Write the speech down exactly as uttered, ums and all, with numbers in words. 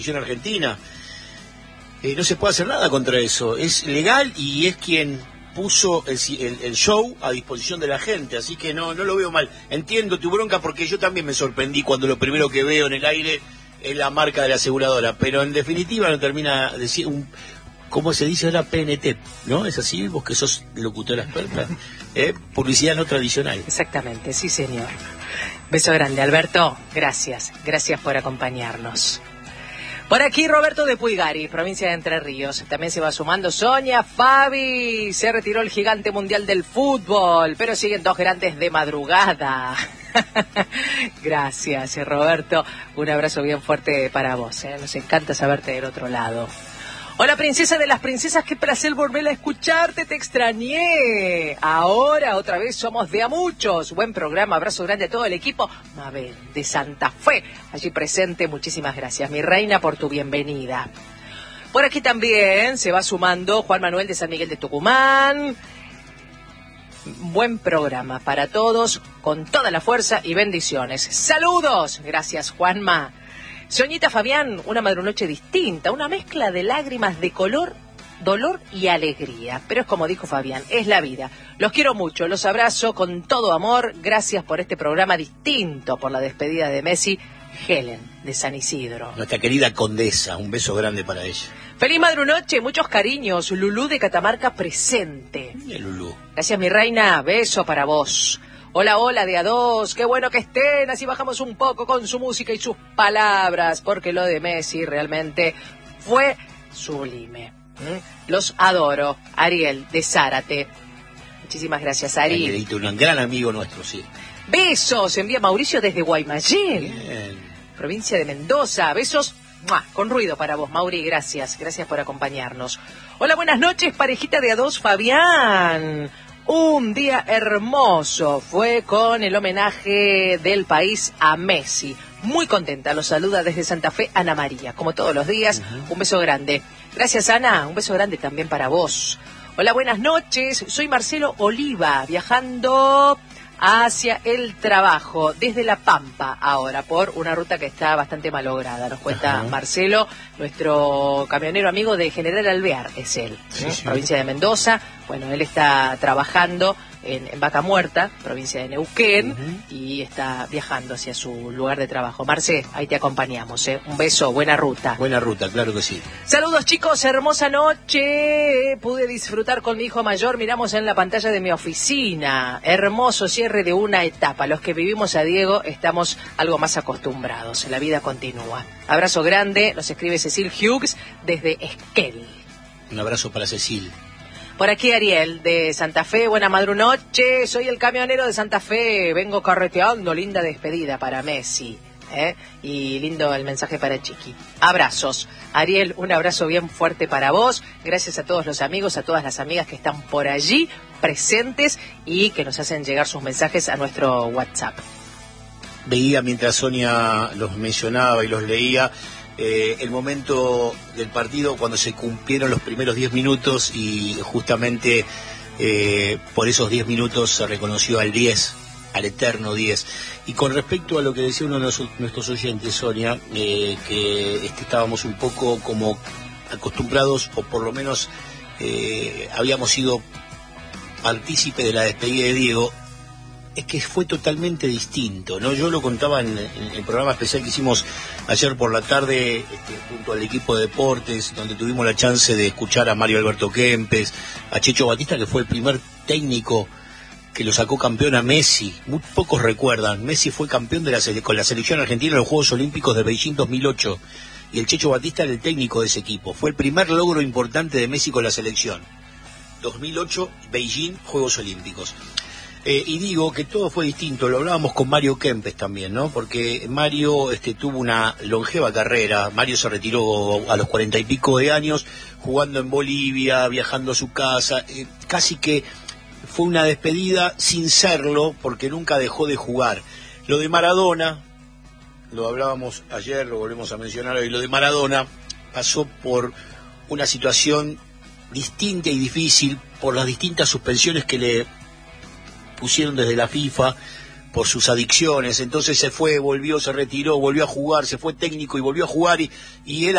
en Argentina. Eh, no se puede hacer nada contra eso. Es legal y es quien puso el, el, el show a disposición de la gente, así que no no lo veo mal. Entiendo tu bronca porque yo también me sorprendí cuando lo primero que veo en el aire es la marca de la aseguradora, pero en definitiva no termina de decir un... ¿Cómo se dice ahora? P N T, ¿no? ¿Es así? Vos que sos locutora experta. ¿Eh? Publicidad no tradicional. Exactamente, sí señor. Beso grande, Alberto. Gracias, gracias por acompañarnos. Por aquí Roberto de Puigari, provincia de Entre Ríos. También se va sumando Sonia Fabi. Se retiró el gigante mundial del fútbol, pero siguen dos grandes de madrugada. Gracias, Roberto. Un abrazo bien fuerte para vos. ¿eh? Nos encanta saberte del otro lado. Hola, princesa de las princesas, qué placer volver a escucharte, te extrañé. Ahora otra vez somos de a muchos. Buen programa, abrazo grande a todo el equipo. Mabel, de Santa Fe, allí presente, muchísimas gracias, mi reina, por tu bienvenida. Por aquí también se va sumando Juan Manuel de San Miguel de Tucumán. Buen programa para todos, con toda la fuerza y bendiciones. Saludos, gracias Juanma. Soñita Fabián, una madrunoche distinta, una mezcla de lágrimas de color, dolor y alegría. Pero es como dijo Fabián, es la vida. Los quiero mucho, los abrazo con todo amor. Gracias por este programa distinto, por la despedida de Messi. Helen, de San Isidro. Nuestra querida condesa, un beso grande para ella. Feliz madrunoche, muchos cariños. Lulú de Catamarca presente. El Lulú. Gracias, mi reina, beso para vos. Hola, hola, de a dos, qué bueno que estén, así bajamos un poco con su música y sus palabras, porque lo de Messi realmente fue sublime. ¿Mm? Los adoro. Ariel, de Zárate. Muchísimas gracias, Ari. Arielito, un gran amigo nuestro, sí. Besos, envía Mauricio desde Guaymallén, Bien. provincia de Mendoza. Besos, ¡mua!, con ruido para vos, Mauri, gracias, gracias por acompañarnos. Hola, buenas noches, parejita de a dos, Fabián. Un día hermoso fue con el homenaje del país a Messi. Muy contenta, los saluda desde Santa Fe Ana María, como todos los días. Uh-huh. Un beso grande. Gracias, Ana, un beso grande también para vos. Hola, buenas noches, soy Marcelo Oliva, viajando hacia el trabajo desde La Pampa ahora, por una ruta que está bastante malograda, nos cuenta uh-huh. Marcelo, nuestro camionero amigo de General Alvear, es él, sí, ¿eh? sí. provincia de Mendoza. Bueno, él está trabajando en, en Vaca Muerta, provincia de Neuquén, uh-huh. y está viajando hacia su lugar de trabajo. Marce, ahí te acompañamos, ¿eh? Un beso, buena ruta. Buena ruta, claro que sí. Saludos, chicos, hermosa noche. Pude disfrutar con mi hijo mayor, miramos en la pantalla de mi oficina. Hermoso cierre de una etapa. Los que vivimos a Diego estamos algo más acostumbrados. La vida continúa. Abrazo grande, nos escribe Cecil Hughes desde Esquel. Un abrazo para Cecil. Por aquí Ariel, de Santa Fe, buena madrunoche, soy el camionero de Santa Fe, vengo carreteando, linda despedida para Messi, ¿eh? Y lindo el mensaje para Chiqui. Abrazos. Ariel, un abrazo bien fuerte para vos, gracias a todos los amigos, a todas las amigas que están por allí, presentes, y que nos hacen llegar sus mensajes a nuestro WhatsApp. Veía mientras Sonia los mencionaba y los leía, Eh, el momento del partido cuando se cumplieron los primeros diez minutos y justamente eh, por esos diez minutos se reconoció al diez, al eterno diez. Y con respecto a lo que decía uno de los, nuestros oyentes, Sonia, eh, que este, estábamos un poco como acostumbrados, o por lo menos eh, habíamos sido partícipe de la despedida de Diego, es que fue totalmente distinto, ¿no? Yo lo contaba en, en el programa especial que hicimos ayer por la tarde, este, junto al equipo de deportes, donde tuvimos la chance de escuchar a Mario Alberto Kempes, a Checho Batista, que fue el primer técnico que lo sacó campeón a Messi. Muy pocos recuerdan, Messi fue campeón de la sele- con la selección argentina en los Juegos Olímpicos de Beijing dos mil ocho, y el Checho Batista era el técnico de ese equipo. Fue el primer logro importante de Messi con la selección. dos mil ocho, Beijing, Juegos Olímpicos. Eh, y digo que todo fue distinto, lo hablábamos con Mario Kempes también, ¿no? Porque Mario este, tuvo una longeva carrera. Mario se retiró a los cuarenta y pico de años, jugando en Bolivia, viajando a su casa, eh, casi que fue una despedida sin serlo, porque nunca dejó de jugar. Lo de Maradona, lo hablábamos ayer, lo volvemos a mencionar hoy, lo de Maradona pasó por una situación distinta y difícil, por las distintas suspensiones que le pusieron desde la FIFA por sus adicciones. Entonces se fue, volvió, se retiró, volvió a jugar, se fue técnico y volvió a jugar, y, y él